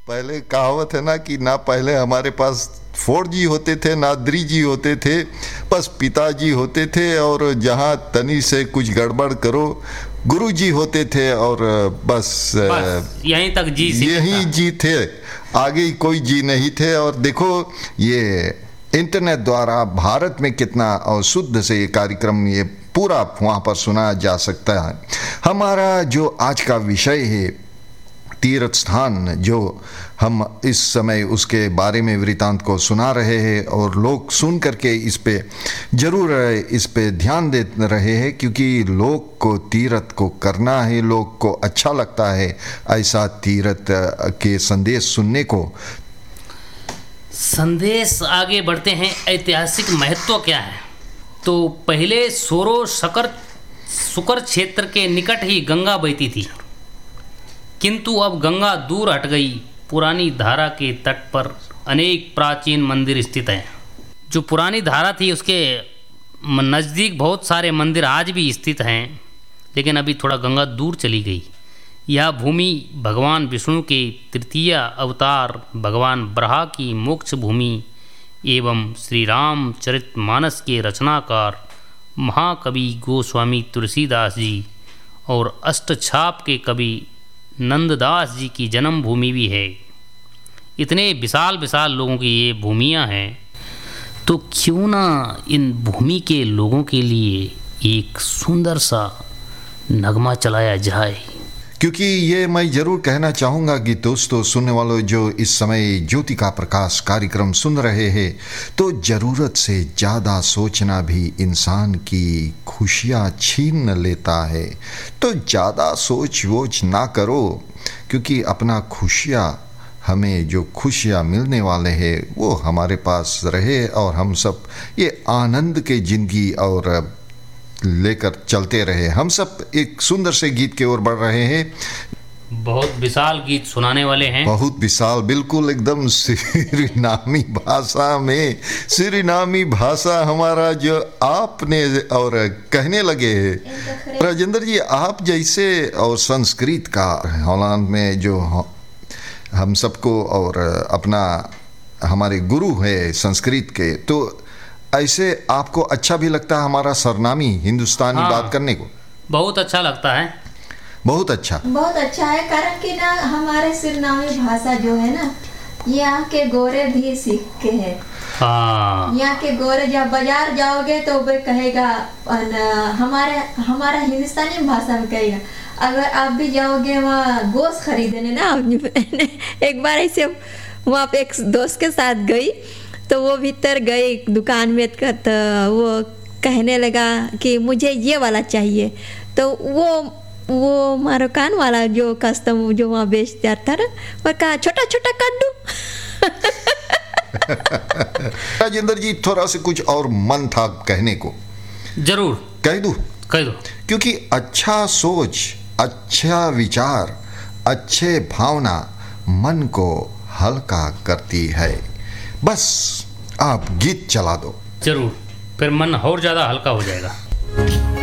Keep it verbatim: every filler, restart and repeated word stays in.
पहले कहावत है ना कि ना पहले हमारे पास फोर जी होते थे ना थ्री जी होते थे, बस पिताजी होते थे और जहाँ तनी से कुछ गड़बड़ करो गुरु जी होते थे और बस, बस यहीं तक जी यहीं जी थे, आगे कोई जी नहीं थे। और देखो ये इंटरनेट द्वारा भारत में कितना और शुद्ध से ये कार्यक्रम ये पूरा वहाँ पर सुना जा सकता है। हमारा जो आज का विषय है तीर्थ स्थान, जो हम इस समय उसके बारे में वृतांत को सुना रहे हैं और लोग सुन करके इस पे जरूर इस पे ध्यान दे रहे हैं, क्योंकि लोग को तीर्थ को करना है, लोग को अच्छा लगता है ऐसा तीर्थ के संदेश सुनने को। संदेश आगे बढ़ते हैं। ऐतिहासिक महत्व क्या है? तो पहले सोरो शकर सुकर क्षेत्र के निकट ही गंगा बहती थी, किंतु अब गंगा दूर हट गई। पुरानी धारा के तट पर अनेक प्राचीन मंदिर स्थित हैं। जो पुरानी धारा थी उसके नज़दीक बहुत सारे मंदिर आज भी स्थित हैं, लेकिन अभी थोड़ा गंगा दूर चली गई। यह भूमि भगवान विष्णु के तृतीय अवतार भगवान ब्रह्मा की मोक्ष भूमि एवं श्री रामचरितमानस के रचनाकार महाकवि गोस्वामी तुलसीदास जी और अष्टछाप के कवि नंददास जी की जन्मभूमि भी है। इतने विशाल विशाल लोगों की ये भूमियाँ हैं, तो क्यों ना इन भूमि के लोगों के लिए एक सुंदर सा नगमा चलाया जाए। क्योंकि ये मैं जरूर कहना चाहूँगा कि दोस्तों सुनने वालों जो इस समय ज्योति का प्रकाश कार्यक्रम सुन रहे हैं, तो ज़रूरत से ज़्यादा सोचना भी इंसान की खुशियाँ छीन लेता है। तो ज़्यादा सोच वोच ना करो, क्योंकि अपना खुशियाँ हमें जो खुशियाँ मिलने वाले हैं वो हमारे पास रहे और हम सब ये आनंद के ज़िंदगी और लेकर चलते रहे। हम सब एक सुंदर से गीत की ओर बढ़ रहे हैं। बहुत विशाल गीत सुनाने वाले हैं। बहुत विशाल, बिल्कुल एकदम सूरीनामी भाषा में, सूरीनामी भाषा हमारा जो आपने और कहने लगे हैं राजेंद्र जी, आप जैसे और संस्कृत का हॉलैंड में जो हम सबको और अपना हमारे गुरु है संस्कृत के, तो ऐसे आपको अच्छा भी लगता है हमारा सरनामी हिंदुस्तानी हाँ, बात करने को? बहुत अच्छा लगता है। बहुत अच्छा बहुत अच्छा है, कारण कि ना हमारे सरनामी भाषा जो है ना, यहाँ के गोरे भी सीख के है। हाँ, यहाँ के गोरे जब बाजार जाओगे तो वे कहेगा हमारे हमारा हिंदुस्तानी भाषा में कहेगा। अगर आप भी जाओगे वहाँ गोश्त खरीदने ना, एक बार ऐसे वहाँ पे एक दोस्त के साथ गई, तो वो भीतर गई दुकान में, तो वो कहने लगा कि मुझे ये वाला चाहिए। तो वो वो मारोकान वाला जो कस्टम जो वहाँ बेचता था ना, वो कहा छोटा छोटा कद्दू। राजेंद्र जी थोड़ा सा कुछ और मन था कहने को, जरूर कह दूं? कह दो। क्योंकि अच्छा सोच, अच्छा विचार, अच्छे भावना मन को हल्का करती है। बस आप गीत चला दो। जरूर, फिर मन और ज़्यादा हल्का हो जाएगा।